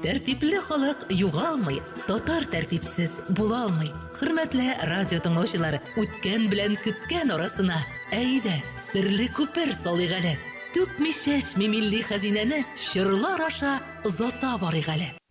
Тәртипле халык югалмый, татар тәртипсез була алмый. Хөрмәтле радио тыңлаучылар, үткән белән көткән арасына әйдә, серле күпер салыйк әле. Түкми чәчми милли хәзинәне чырлар аша озата барыйк әле.